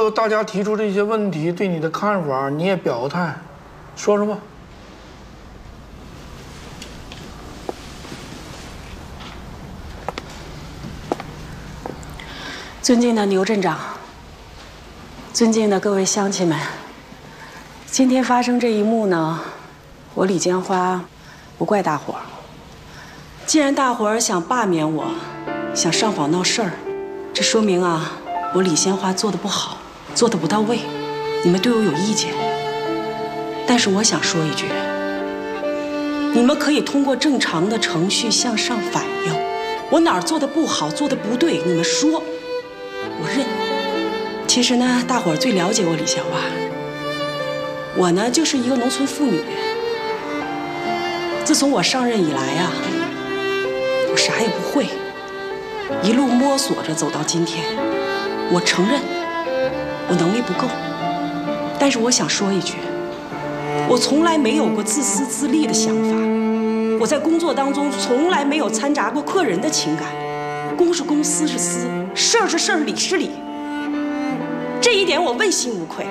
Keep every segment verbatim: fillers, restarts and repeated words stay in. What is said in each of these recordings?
就大家提出这些问题，对你的看法，你也表个态，说说吧。 尊敬的牛镇长，尊敬的各位乡亲们，今天发生这一幕呢，我李建花不怪大伙儿。既然大伙儿想罢免我，想上访闹事儿，这说明啊，我李鲜花做的不好，做的不到位，你们对我有意见。但是我想说一句，你们可以通过正常的程序向上反映，我哪儿做的不好，做的不对，你们说。我认。其实呢，大伙儿最了解我李鲜花。我呢，就是一个农村妇女。自从我上任以来啊，我啥也不会，一路摸索着走到今天。我承认，我能力不够，但是我想说一句，我从来没有过自私自利的想法。我在工作当中从来没有掺杂过个人的情感。公是公，私是私，事儿是事儿，理是理。这一点我问心无愧。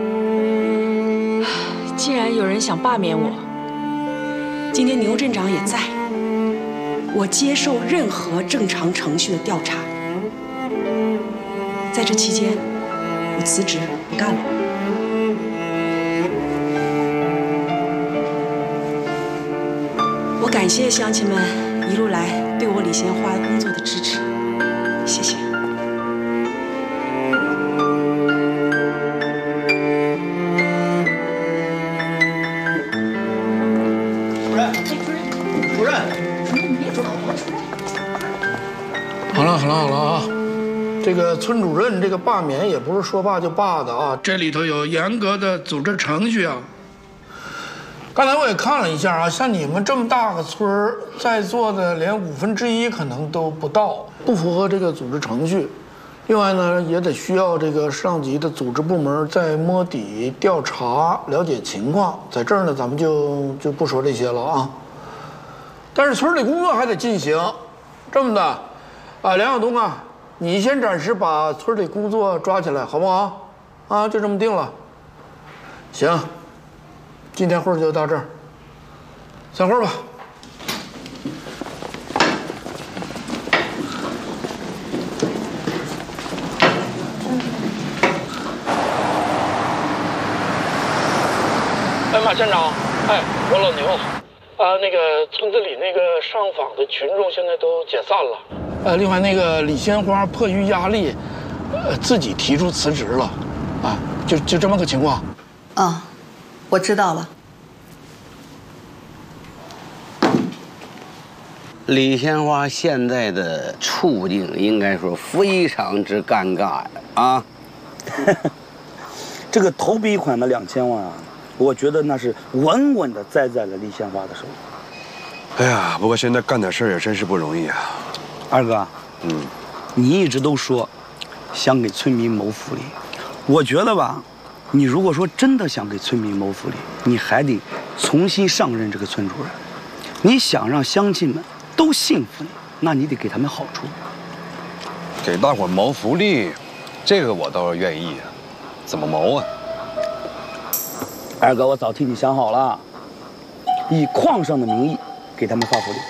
既然有人想罢免我，今天牛镇长也在，我接受任何正常程序的调查。在这期间，我辞职不干了。我感谢乡亲们一路来对我李鲜花工作的支持，谢谢。 主任，主任， 好了好了好了啊！这个村主任这个罢免也不是说罢就罢的啊，这里头有严格的组织程序啊。刚才我也看了一下啊，像你们这么大个村儿，在座的连五分之一可能都不到，不符合这个组织程序。另外呢，也得需要这个上级的组织部门在摸底调查了解情况。在这儿呢，咱们就就不说这些了啊。但是村里工作还得进行。这么的，啊，梁晓东啊，你先暂时把村里工作抓起来，好不好？啊，就这么定了。行。今天会儿就到这儿，散会儿吧。哎，马县长，哎，我老牛，啊，那个村子里那个上访的群众现在都解散了。呃，另外那个李鲜花迫于压力，呃，自己提出辞职了，啊，就就这么个情况。 啊。我知道了。 李鲜花现在的处境应该说非常之尴尬呀！啊， 这个头笔款的两千万啊，我觉得那是稳稳的栽在了李鲜花的手里。 哎呀，不过现在干点事儿也真是不容易啊。 二哥， 嗯， 你一直都说想给村民谋福利，我觉得吧。你如果说真的想给村民谋福利，你还得重新上任这个村主任。你想让乡亲们都信服你，那你得给他们好处。 给大伙谋福利，这个我倒是愿意啊。怎么谋啊？ 二哥，我早替你想好了，以矿上的名义给他们发福利。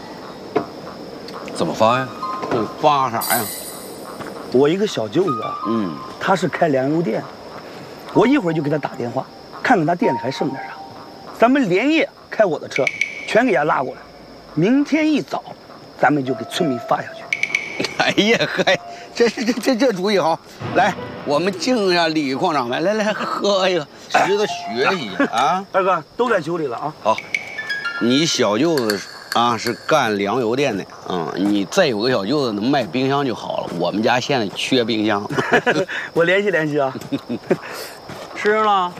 怎么发呀？ 这发啥呀？ 我一个小舅子啊， 嗯， 他是开粮油店。我一会儿就给他打电话，看看他店里还剩点啥，咱们连夜开我的车，全给他拉过来。明天一早，咱们就给村民发下去。 哎呀嗨，这这这这主意好！来，我们敬一下李矿长来，来来喝一个，值得学习啊！ 二哥都在酒里了啊。 好，你小舅子啊是干粮油店的，嗯，你再有个小舅子能卖冰箱就好了。我们家现在缺冰箱， 我联系联系啊。吃了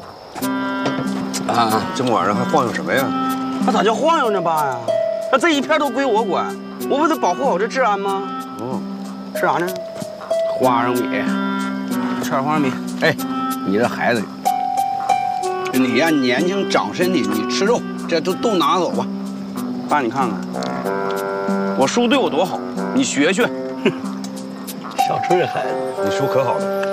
啊，这么晚上还晃悠什么呀？ 他咋叫晃悠呢，爸呀？那这一片都归我管，我不得保护好这治安吗？ 哦， 吃啥呢？ 花生米， 吃点花生米。 哎，你这孩子，你呀年轻长身体，你吃肉，这都都拿走吧。 爸，你看看，我叔对我多好，你学学。小春这孩子， 你叔可好了。